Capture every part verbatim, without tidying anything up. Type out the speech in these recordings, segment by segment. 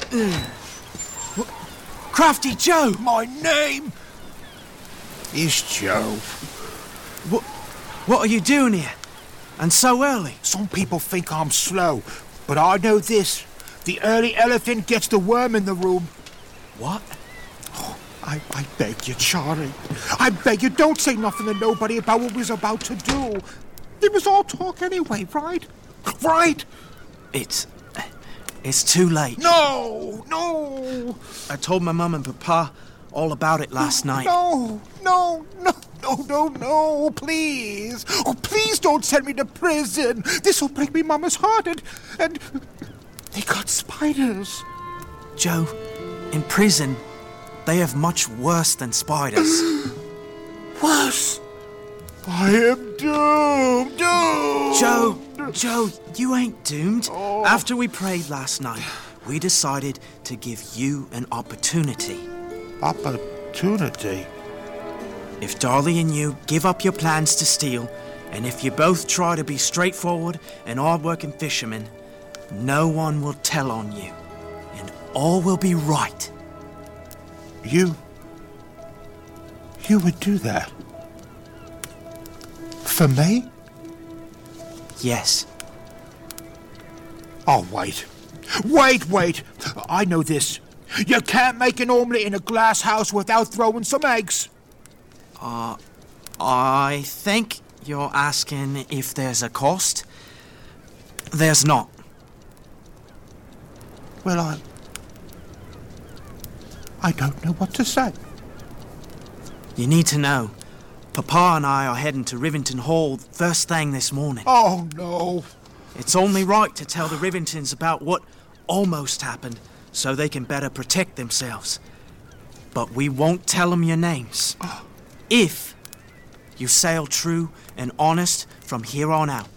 Crafty Joe! My name is Joe. What, what are you doing here? And so early? Some people think I'm slow, but I know this. The early elephant gets the worm in the room. What? Oh, I, I beg you, Charlie. I beg you, don't say nothing to nobody about what we was about to do. It was all talk anyway, right? Right? It's... It's too late. No, no. I told my mum and Papa all about it last no, night. No, no, no, no, no, no, please. Oh, please don't send me to prison. This will break me mama's heart, and, and they got spiders. Joe, in prison, they have much worse than spiders. Worse? I am doomed, doomed. Joe, Joe, you ain't doomed. Oh. After we prayed last night, we decided to give you an opportunity. Opportunity? If Darley and you give up your plans to steal, and if you both try to be straightforward and hard-working fishermen, no one will tell on you, and all will be right. You... You would do that? For me? Yes. Oh, wait. Wait, wait. I know this. You can't make an omelette in a glass house without throwing some eggs. Uh, I think you're asking if there's a cost. There's not. Well, I... I don't know what to say. You need to know. Papa and I are heading to Rivington Hall first thing this morning. Oh, no. It's only right to tell the Rivingtons about what almost happened so they can better protect themselves. But we won't tell them your names. If you sail true and honest from here on out.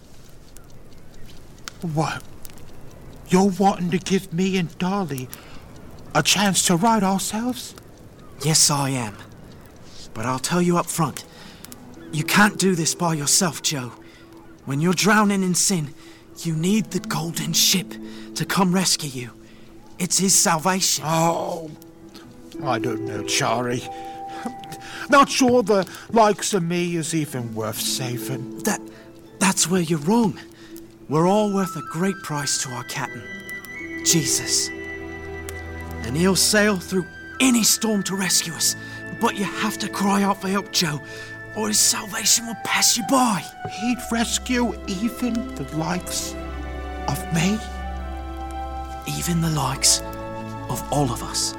What? You're wanting to give me and Darley a chance to right ourselves? Yes, I am. But I'll tell you up front. You can't do this by yourself, Joe. When you're drowning in sin, you need the golden ship to come rescue you. It's his salvation. Oh, I don't know, Charlie. Not sure the likes of me is even worth saving. That, that's where you're wrong. We're all worth a great price to our captain, Jesus. And he'll sail through any storm to rescue us. But you have to cry out for help, Joe, or his salvation will pass you by. He'd rescue even the likes of me? Even the likes of all of us.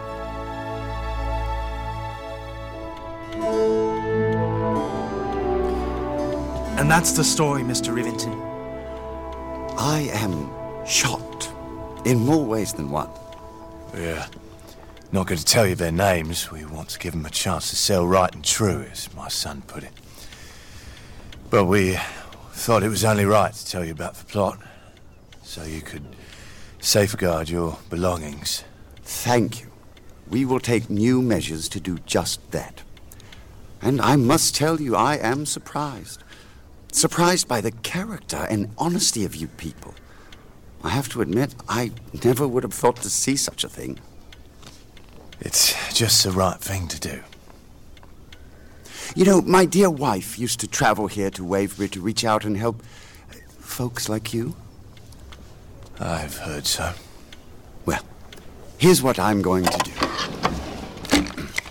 And that's the story, Mister Rivington. I am shocked in more ways than one. Yeah. Not going to tell you their names. We want to give them a chance to sail right and true, as my son put it. But we thought it was only right to tell you about the plot, so you could safeguard your belongings. Thank you. We will take new measures to do just that. And I must tell you, I am surprised. Surprised by the character and honesty of you people. I have to admit, I never would have thought to see such a thing. It's just the right thing to do. You know, my dear wife used to travel here to Waverbury to reach out and help folks like you. I've heard so. Well, here's what I'm going to do.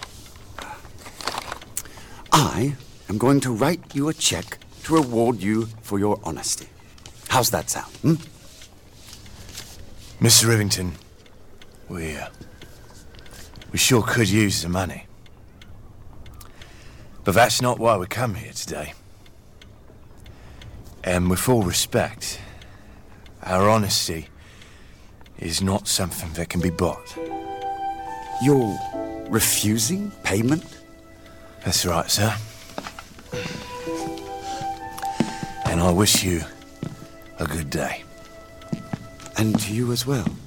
I am going to write you a check to reward you for your honesty. How's that sound, hmm? Mister Rivington, we, uh, we sure could use the money. But that's not why we come here today. And with full respect, our honesty is not something that can be bought. You're refusing payment? That's right, sir. And I wish you a good day. And to you as well.